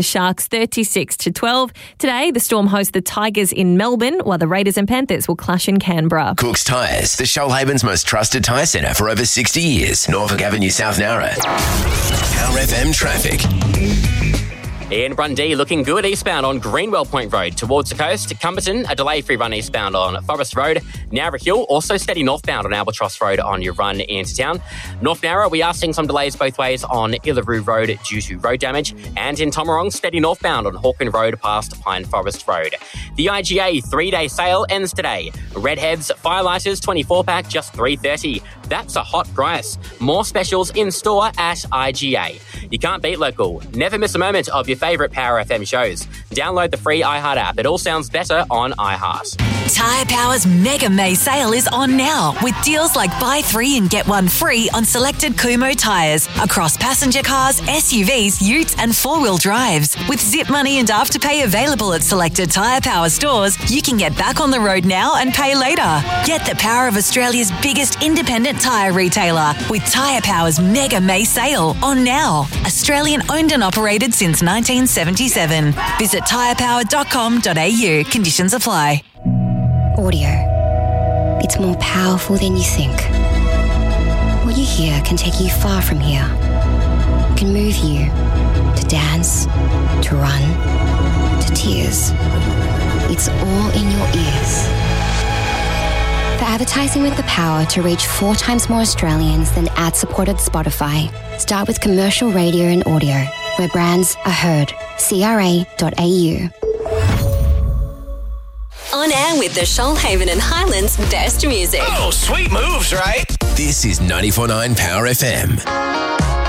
Sharks 36-12. Today, the Storm host the Tigers in Melbourne, while the Raiders and Panthers will clash in Canberra. Cook's Tyres, the Shoalhaven's most trusted tyre centre for over 60 years. Norfolk Avenue, South Narra. Power FM traffic. Ian Brundee looking good eastbound on Greenwell Point Road towards the coast. Cumberton, a delay-free run eastbound on Forest Road. Narra Hill, also steady northbound on Albatross Road on your run into town. North Narra, we are seeing some delays both ways on Illaroo Road due to road damage. And in Tomarong, steady northbound on Hawken Road past Pine Forest Road. The IGA 3-day sale ends today. Redheads, Firelighters 24-pack, just $3.30. That's a hot price. More specials in store at IGA. You can't beat local. Never miss a moment of your favourite Power FM shows. Download the free iHeart app. It all sounds better on iHeart. Tyre Power's Mega May sale is on now with deals like buy 3 and get 1 free on selected Kumho tyres across passenger cars, SUVs, utes and 4-wheel drives. With zip money and afterpay available at selected Tyre Power stores, you can get back on the road now and pay later. Get the power of Australia's biggest independent tyre retailer with Tyre Power's Mega May sale on now. Australian owned and operated since 1977. Visit tyrepower.com.au. Conditions apply. Audio. It's more powerful than you think. What you hear can take you far from here. It can move you to dance, to run, to tears. It's all in your ears. For advertising with the power to reach 4 times more Australians than ad-supported Spotify, start with commercial radio and audio, where brands are heard. CRA.au. On air with the Shoalhaven and Highlands best music. Oh, sweet moves, right? This is 94.9 Power FM.